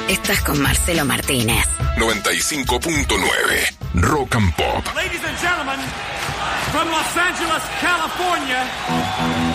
Estás con Marcelo Martínez. 95.9 Rock and Pop. Ladies and gentlemen, from Los Angeles, California,